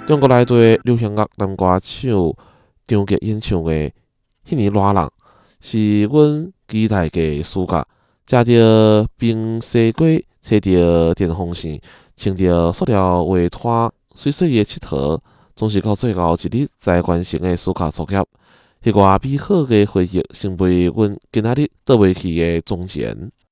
中国内地流行乐男歌手张杰演唱的《迄年热人》，是阮期待的暑假。食着冰西瓜，吹着电风扇，穿着塑料外拖，水水的佚佗，总是到最后一日才完成的暑假作业。迄偌美好的回忆，成为阮今仔日倒袂去的从前。